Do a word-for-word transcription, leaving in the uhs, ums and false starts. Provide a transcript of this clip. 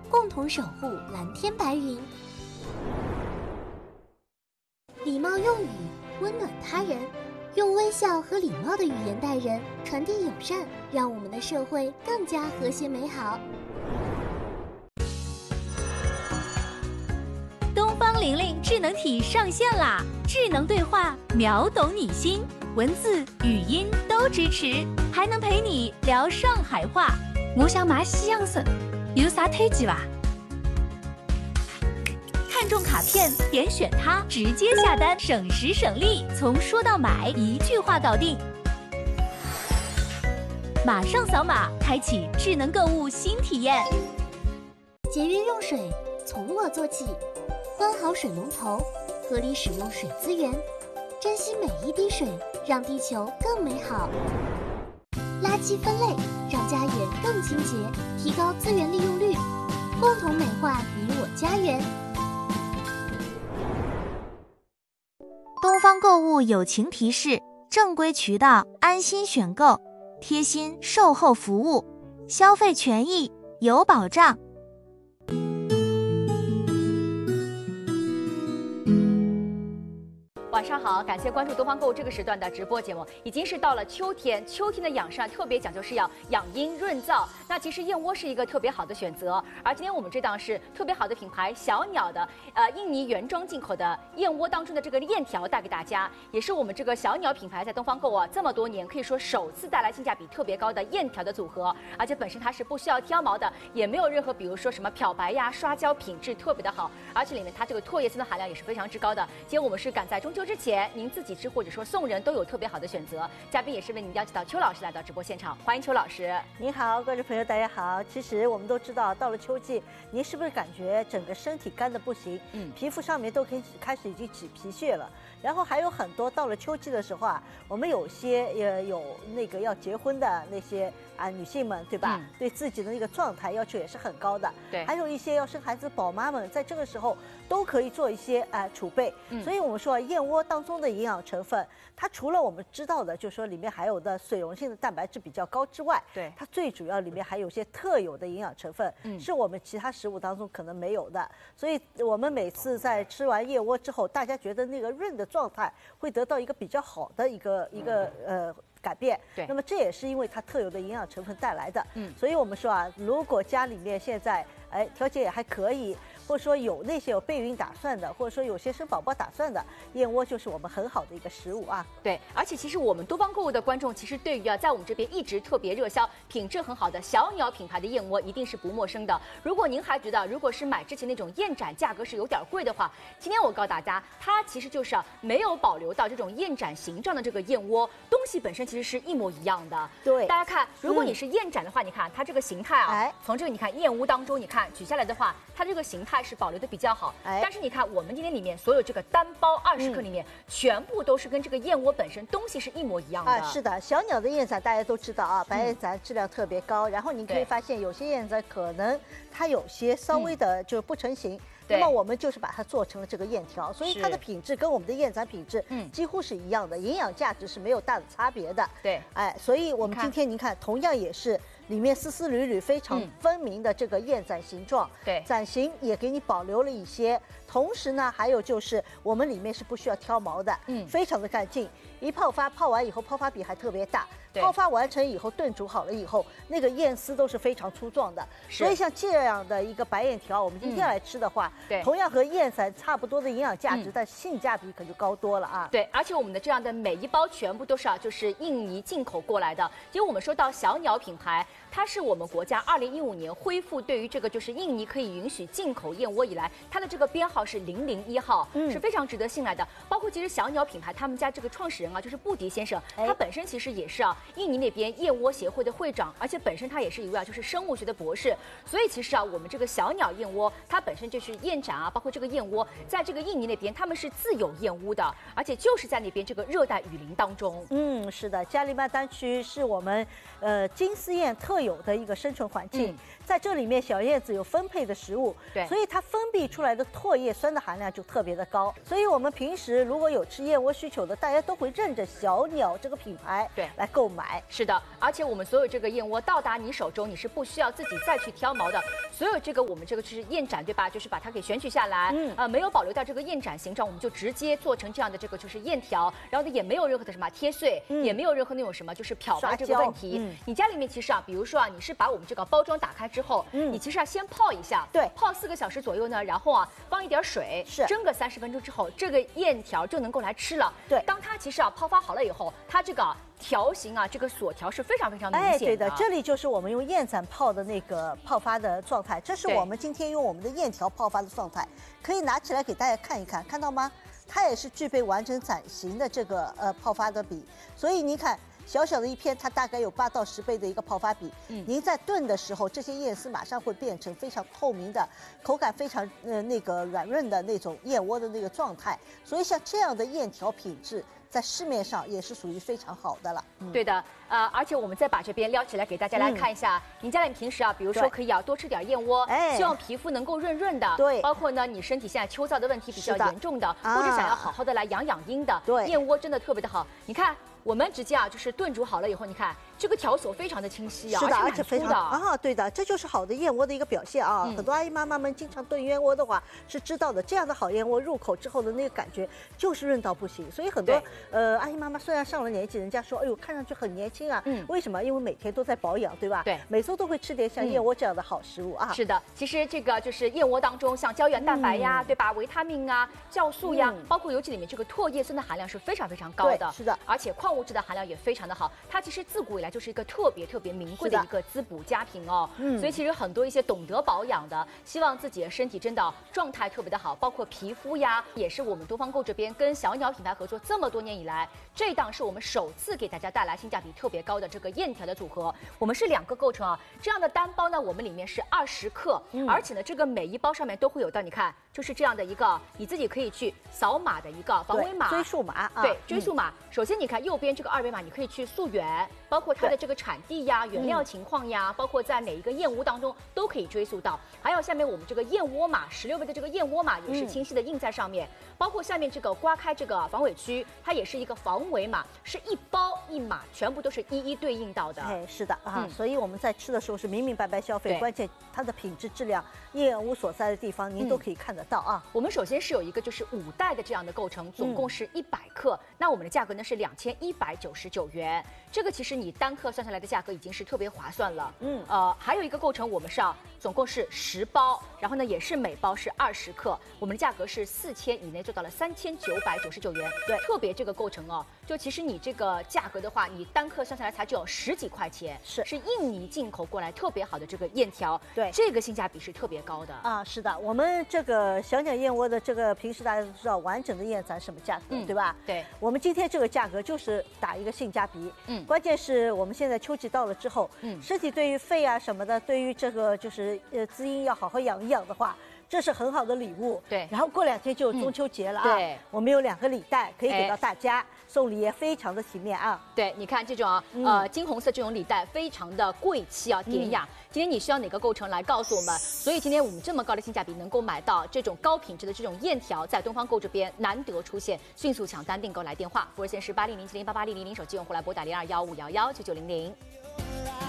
共同守护蓝天白云。礼貌用语温暖他人，用微笑和礼貌的语言待人，传递友善，让我们的社会更加和谐美好。 东方玲玲智能体上线啦！智能对话秒懂你心，文字、语音都支持，还能陪你聊上海话。 我想买西洋参，有啥推荐吧？ 看中卡片，点选它，直接下单，省时省力，从说到买一句话搞定。马上扫码，开启智能购物新体验。 节约用水，从我做起。关好水龙头，合理使用水资源，珍惜每一滴水，让地球更美好。垃圾分类，让家园更清洁，提高资源利用率，共同美化你我家园。 东方购物友情提示：正规渠道，安心选购，贴心售后服务，消费权益有保障。 晚上好，感谢关注东方购物这个时段的直播节目。已经是到了秋天，秋天的养生特别讲究是要养阴润燥。那其实燕窝是一个特别好的选择。而今天我们这档是特别好的品牌小鸟的，呃，印尼原装进口的燕窝当中的这个链条带给大家，也是我们这个小鸟品牌在东方购啊这么多年可以说首次带来性价比特别高的燕条的组合，而且本身它是不需要挑毛的，也没有任何比如说什么漂白呀、刷胶，品质特别的好，而且里面它这个唾液酸的含量也是非常之高的。今天我们是赶在中秋之前，您自己吃或者说送人都有特别好的选择。嘉宾也是为您邀请到邱老师来到直播现场，欢迎邱老师。 您好，观众朋友，大家好。其实我们都知道，到了秋季，您是不是感觉整个身体干得不行？嗯，皮肤上面都可以开始已经起皮屑了。然后还有很多到了秋季的时候啊，我们有些呃有那个要结婚的那些啊女性们，对吧？嗯、对自己的那个状态要求也是很高的。对，还有一些要生孩子宝妈们，在这个时候都可以做一些啊、呃、储备。嗯，所以我们说燕窝当中的营养成分，它除了我们知道的，就是说里面含有的水溶性的蛋白质比较高之外，对，它最主要里面还有一些特有的营养成分，嗯，是我们其他食物当中可能没有的。所以我们每次在吃完燕窝之后，大家觉得那个润的状态会得到一个比较好的一个一个呃改变。对，那么这也是因为它特有的营养成分带来的。嗯，所以我们说啊，如果家里面现在哎条件也还可以，或者说有那些有备孕打算的，或者说有些生宝宝打算的，燕窝就是我们很好的一个食物啊。 对，而且其实我们东方购物的观众，其实对于啊，在我们这边一直特别热销、品质很好的小鸟品牌的燕窝，一定是不陌生的。如果您还觉得，如果是买之前那种燕盏价格是有点贵的话，今天我告诉大家，它其实就是啊，没有保留到这种燕盏形状的这个燕窝，东西本身其实是一模一样的。对，大家看，如果你是燕盏的话，嗯、你看它这个形态啊，哎、从这个你看燕窝当中，你看举下来的话，它这个形态是保留的比较好。哎，但是你看我们今天里面所有这个单包二十克里面，嗯、全部都是跟这个燕窝本身东西是一模一样的。啊， 是的，小鸟的燕盏大家都知道啊，白燕盏质量特别高。嗯、然后你可以发现有些燕盏可能它有些稍微的就不成型。嗯，那么我们就是把它做成了这个燕条，所以它的品质跟我们的燕盏品质嗯几乎是一样的，营养价值是没有大的差别的。对，哎，所以我们今天您看，同样也是里面丝丝缕缕非常分明的这个燕盏形状，对，盏形也给你保留了一些。同时呢，还有就是我们里面是不需要挑毛的，嗯，非常的干净。一泡发泡完以后，泡发比还特别大。泡发完成以后，炖煮好了以后，那个燕丝都是非常粗壮的。所以像这样的一个白燕条，我们今天来吃的话，对、嗯，同样和燕盏差不多的营养价值，嗯、但性价比可就高多了啊。 对，而且我们的这样的每一包全部都是啊，就是印尼进口过来的。因为我们说到小鸟品牌，它是我们国家二零一五年恢复对于这个就是印尼可以允许进口燕窝以来，它的这个编号是零零一号，嗯、是非常值得信赖的。包括其实小鸟品牌他们家这个创始人啊，就是布迪先生，他本身其实也是啊印尼那边燕窝协会的会长，而且本身他也是一位啊就是生物学的博士。所以其实啊，我们这个小鸟燕窝，它本身就是燕盏啊，包括这个燕窝，在这个印尼那边他们是自有燕屋的，而且就是在那边这个热带雨林当中。 嗯，是的，加里曼丹区是我们呃金丝燕特有的一个生存环境。嗯，在这里面小燕子有分配的食物，对，所以它分泌出来的唾液酸的含量就特别的高。所以我们平时如果有吃燕窝需求的，大家都会认着小鸟这个品牌对来购买。 是的，而且我们所有这个燕窝到达你手中，你是不需要自己再去挑毛的。所有这个我们这个就是燕盏，对吧？就是把它给选取下来，嗯，呃，没有保留掉这个燕盏形状，我们就直接做成这样的这个就是燕条，然后呢也没有任何的什么贴碎，嗯、也没有任何那种什么就是漂白这个问题。嗯、你家里面其实啊，比如说啊，你是把我们这个包装打开之后，嗯、你其实要先泡一下， 对， 泡四个小时左右呢，然后啊放一点水， 是蒸个三十分钟之后，这个燕条就能够来吃了。 对， 当它其实啊泡发好了以后，它这个条形啊，这个锁条是非常非常明显的。 哎，对的，这里就是我们用燕盏泡的那个泡发的状态，这是我们今天用我们的燕条泡发的状态，可以拿起来给大家看一看，看到吗？它也是具备完整盏形的这个呃泡发的笔，所以您看。小小的一片，它大概有八到十倍的一个泡发比。嗯，您在炖的时候，这些燕丝马上会变成非常透明的，口感非常呃那个软润的那种燕窝的那个状态。所以像这样的燕条品质，在市面上也是属于非常好的了。 嗯、对的，呃，而且我们再把这边撩起来给大家来看一下，嗯、您家里平时啊，比如说可以啊多吃点燕窝，哎，希望皮肤能够润润的。对，包括呢你身体现在秋燥的问题比较严重的，的或者想要好好的来养养阴的，对，燕窝真的特别的好。你看。我们直接啊，就是炖煮好了以后，你看这个条索非常的清晰啊， 是的， 而且非常啊，对的，这就是好的燕窝的一个表现啊。嗯、很多阿姨妈妈们经常炖燕窝的话是知道的，这样的好燕窝入口之后的那个感觉就是润到不行。所以很多呃阿姨妈妈虽然上了年纪，人家说哎呦看上去很年轻啊，嗯，为什么？因为每天都在保养，对吧？ 对， 每周都会吃点像燕窝这样的好食物啊。 嗯、是的，其实这个就是燕窝当中像胶原蛋白呀，嗯、对吧？维他命啊、酵素呀，嗯、包括尤其里面这个唾液酸的含量是非常非常高的， 是的， 而且矿物质的含量也非常。非常的好，它其实自古以来就是一个特别特别名贵的一个滋补佳品哦。嗯，所以其实很多一些懂得保养的，希望自己的身体真的状态特别的好，包括皮肤呀，也是我们东方购这边跟小鸟品牌合作这么多年以来，这档是我们首次给大家带来性价比特别高的这个燕条的组合。我们是两个构成啊，这样的单包呢，我们里面是二十克，嗯、而且呢，这个每一包上面都会有到，你看就是这样的一个你自己可以去扫码的一个防伪码、 追溯码啊。 对，追溯码。嗯、首先你看右边这个二维码，你可以去溯源。包括它的这个产地呀、原料情况呀，嗯、包括在哪一个燕窝当中都可以追溯到。还有下面我们这个燕窝码，十六倍的这个燕窝码也是清晰的印在上面。嗯、包括下面这个刮开这个防伪区，它也是一个防伪码，是一包一码，全部都是一一对应到的。 哎，是的啊，嗯、所以我们在吃的时候是明明白白消费，关键它的品质质量、燕窝所在的地方您都可以看得到啊。 嗯、我们首先是有一个就是五袋的这样的构成，总共是一百克，嗯、那我们的价格呢是两千一百九十九元。这个其实你单克算下来的价格已经是特别划算了。嗯，呃，还有一个构成，我们是啊，总共是十包，然后呢也是每包是二十克，我们的价格是四千以内做到了三千九百九十九元。对，特别这个构成哦，就其实你这个价格的话，你单克算下来才只有十几块钱，是是印尼进口过来特别好的这个燕条，对，这个性价比是特别高的啊。是的，我们这个小鸟燕窝的这个平时大家都知道，完整的燕盏什么价格，嗯、对吧？ 对， 我们今天这个价格就是打一个性价比，嗯。关键是我们现在秋季到了之后，嗯，身体对于肺啊什么的，对于这个就是呃滋阴要好好养一养的话，这是很好的礼物。对，然后过两天就中秋节了啊，嗯、对，我们有两个礼袋可以给到大家，哎、送礼也非常的体面啊。 对，你看这种啊，嗯、呃金红色这种礼袋非常的贵气啊，典雅。嗯、今天你需要哪个构成来告诉我们？所以今天我们这么高的性价比能够买到这种高品质的这种燕条，在东方购这边难得出现，迅速抢单订购来电话，服务热线是八零零七零八八零零零，手机用户来拨打零二幺五幺幺九九零零。